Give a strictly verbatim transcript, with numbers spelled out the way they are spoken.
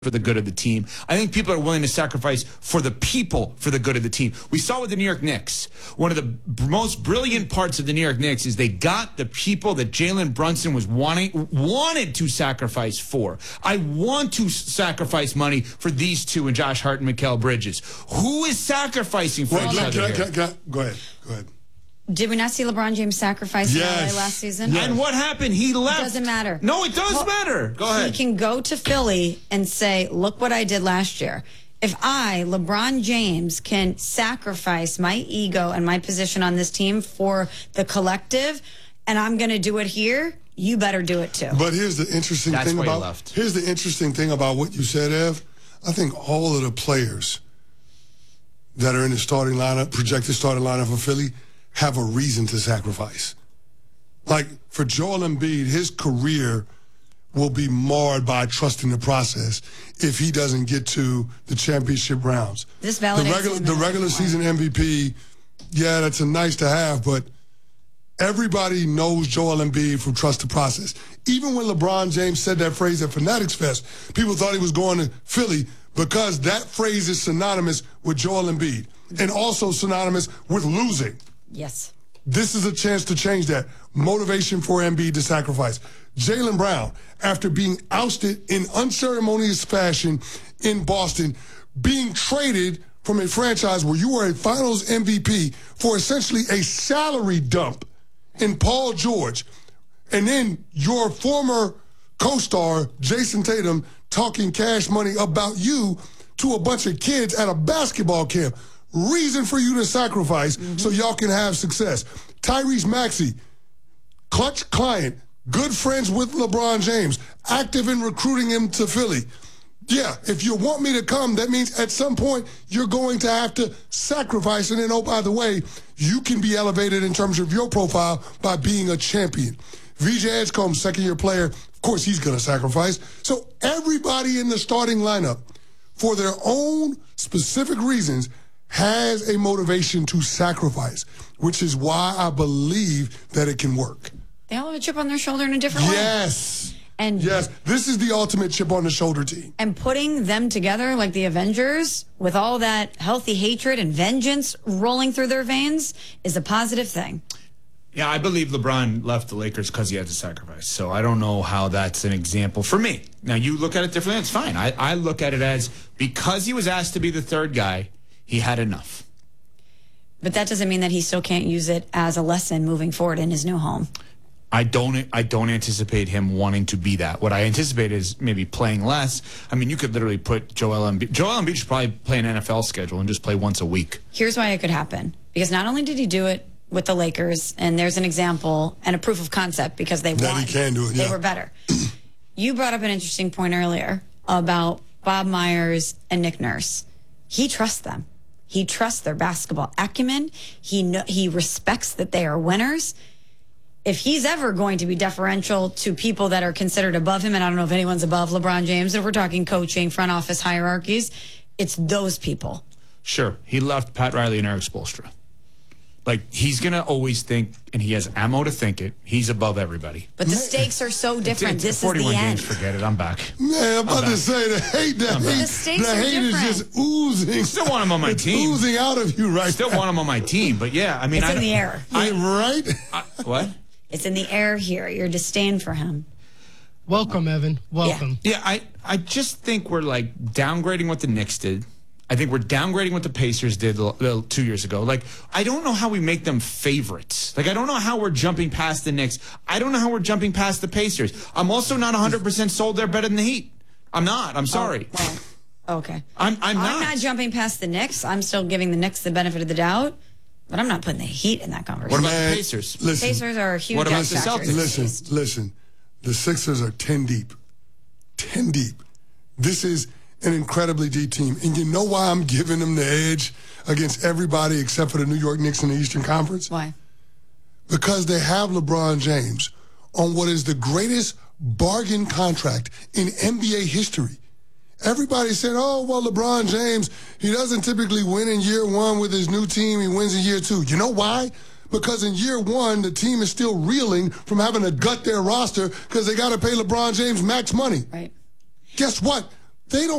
for the good of the team. I think people are willing to sacrifice for the people for the good of the team. We saw with the New York Knicks. One of the most brilliant parts of the New York Knicks is they got the people that Jalen Brunson was wanting wanted to sacrifice for. I want to sacrifice money for these two and Josh Hart and Mikal Bridges. Who is sacrificing for well, each can, other? can, here? can, can, go ahead. Go ahead. Did we not see LeBron James sacrifice yes. in L A last season? Yes. And what happened? He left. It doesn't matter. No, it does well, matter. Go ahead. He can go to Philly and say, look what I did last year. If I, LeBron James, can sacrifice my ego and my position on this team for the collective, and I'm going to do it here, you better do it too. But here's the interesting That's thing why he about left. here's the interesting thing about what you said, Ev. I think all of the players that are in the starting lineup, projected starting lineup for Philly, have a reason to sacrifice. Like, for Joel Embiid, his career will be marred by trusting the process if he doesn't get to the championship rounds. This validates the regular, him the in a regular different season way. M V P, yeah, that's a nice to have, but everybody knows Joel Embiid from trust the process. Even when LeBron James said that phrase at Fanatics Fest, people thought he was going to Philly because that phrase is synonymous with Joel Embiid and also synonymous with losing. Yes. This is a chance to change that. Motivation for Embiid to sacrifice. Jaylen Brown, after being ousted in unceremonious fashion in Boston, being traded from a franchise where you were a finals M V P for essentially a salary dump in Paul George. And then your former co-star, Jason Tatum, talking cash money about you to a bunch of kids at a basketball camp. Reason for you to sacrifice mm-hmm. so y'all can have success. Tyrese Maxey, clutch client, good friends with LeBron James, active in recruiting him to Philly. Yeah, if you want me to come, that means at some point you're going to have to sacrifice. And then, oh, by the way, you can be elevated in terms of your profile by being a champion. V J Edgecombe, second-year player, of course he's going to sacrifice. So everybody in the starting lineup, for their own specific reasons, has a motivation to sacrifice, which is why I believe that it can work. They all have a chip on their shoulder in a different way. Yes. And yes, this is the ultimate chip on the shoulder team. And putting them together like the Avengers with all that healthy hatred and vengeance rolling through their veins is a positive thing. Yeah, I believe LeBron left the Lakers because he had to sacrifice. So I don't know how that's an example for me. Now, you look at it differently. It's fine. I, I look at it as because he was asked to be the third guy, he had enough. But that doesn't mean that he still can't use it as a lesson moving forward in his new home. I don't I don't anticipate him wanting to be that. What I anticipate is maybe playing less. I mean, you could literally put Joel Embiid. Joel Embiid should probably play an N F L schedule and just play once a week. Here's why it could happen. Because not only did he do it with the Lakers, and there's an example and a proof of concept because they that won. he can do it, yeah. They were better. You brought up an interesting point earlier about Bob Myers and Nick Nurse. He trusts them. He trusts their basketball acumen. He know, he respects that they are winners. If he's ever going to be deferential to people that are considered above him, and I don't know if anyone's above LeBron James, if we're talking coaching, front office hierarchies, it's those people. Sure. He left Pat Riley and Eric Spoelstra. Like, he's going to always think, and he has ammo to think it, he's above everybody. But the stakes are so different. It's, it's this is the forty-one end. games, forget it. I'm back. Man, I'm about I'm to say the hate, the I'm hate, The stakes the are hate is different. just oozing. Still want him on my it's team. oozing out of you right Still now. want him on my team, but yeah, I mean, It's I in don't- the air. I, right? I, what? It's in the air here. Your disdain for him. Welcome, Evan. Welcome. Yeah, I, I just think we're like downgrading what the Knicks did. I think we're downgrading what the Pacers did l- l- two years ago. Like, I don't know how we make them favorites. Like, I don't know how we're jumping past the Knicks. I don't know how we're jumping past the Pacers. I'm also not one hundred percent sold they're better than the Heat. I'm not. I'm sorry. Oh, well, okay. I'm, I'm not. I'm not jumping past the Knicks. I'm still giving the Knicks the benefit of the doubt, but I'm not putting the Heat in that conversation. What about Man, the Pacers? Listen, Pacers are a huge What about X the factor. Celtics? Listen, listen. The Sixers are ten deep. ten deep. This is an incredibly deep team. And you know why I'm giving them the edge against everybody except for the New York Knicks in the Eastern Conference? Why? Because they have LeBron James on what is the greatest bargain contract in N B A history. Everybody said, oh, well, LeBron James, he doesn't typically win in year one with his new team. He wins in year two. You know why? Because in year one, the team is still reeling from having to gut their roster because they got to pay LeBron James max money. Right. Guess what? They don't